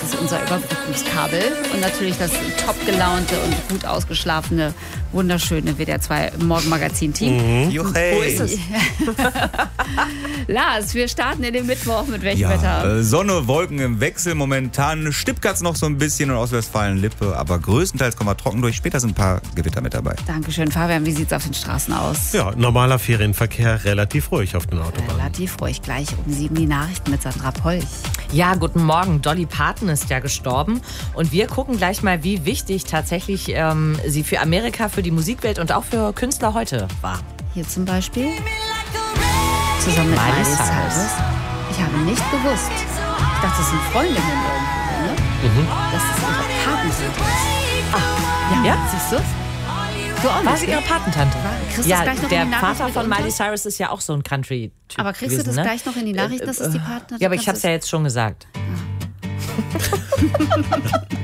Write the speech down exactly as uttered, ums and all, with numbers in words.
ist unser Überbrückungskabel. Und natürlich das top gelaunte und gut ausgeschlafene, wunderschöne W D R zwei Morgenmagazin-Team. Mhm. Juchei. Wo ist es? Lars, wir starten in den Mittwoch mit welchem Ja, Wetter? äh, Sonne, Wolken im Wechsel. Momentan Stippkatz noch so ein bisschen und Ostwestfalen-Lippe. Aber größtenteils kommen wir trocken durch. Später sind ein paar Gewitter mit dabei. Dankeschön, Fabian. Wie sieht es auf den Straßen aus? Ja, normaler Ferienverkehr relativ ruhig auf den Autobahnen. Relativ ruhig. Gleich um sieben die Nachrichten mit Sandra Polch. Ja, guten Morgen. Dolly Parton ist ja gestorben. Und wir gucken gleich mal, wie wichtig tatsächlich ähm, sie für Amerika, für die Musikwelt und auch für Künstler heute war. Hier zum Beispiel. Zusammen mit Miley Miley Cyrus. Cyrus. Ich habe nicht gewusst. Ich dachte, das sind Freundinnen irgendwo, ne? Mhm. Dass das ihre Patentante ist. Ah, ja? Siehst du? Du auch War nicht, sie ne? ihre Patentante? Kriegst du das Ja, gleich noch in der die Nachrichten Vater mit von unter? Miley Cyrus ist ja auch so ein Country-Typ. Aber kriegst gewesen, du das ne? gleich noch in die Nachrichten, dass es die Patentante Ja, aber ich ist? habe es ja jetzt schon gesagt.